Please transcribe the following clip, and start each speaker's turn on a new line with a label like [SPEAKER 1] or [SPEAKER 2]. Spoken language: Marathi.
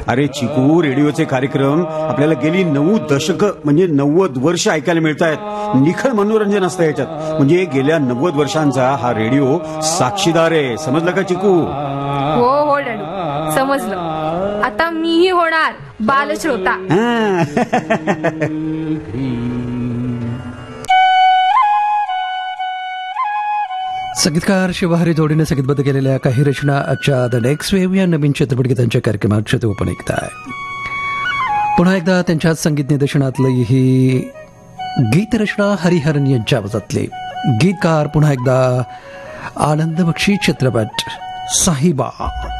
[SPEAKER 1] अरे चिकू, रेडिओचे कार्यक्रम आपल्याला गेली 9 दशकं म्हणजे 90 वर्ष ऐकायला मिळत आहेत. निखळ मनोरंजन असतं याच्यात. म्हणजे गेल्या 90 वर्षांचा हा रेडिओ साक्षीदार आहे. समजलं का चिकू?
[SPEAKER 2] हो हो डॅडू, समजलं. आता मीही होणार बालश्रोता.
[SPEAKER 3] संगीतकार शिवहरी जोडीने संगीतबद्ध केलेल्या काही रचना आजच्या द नेक्स्ट वेव्ह या नवीन चित्रपट गीतांच्या कार्यक्रमात श्रोते पण ऐकताय. पुन्हा एकदा त्यांच्याच संगीत निदर्शनातली ही गीतरचना हरिहरन यांच्या आवाजातली. गीतकार पुन्हा एकदा आनंद बक्षी, चित्रपट साहिबा.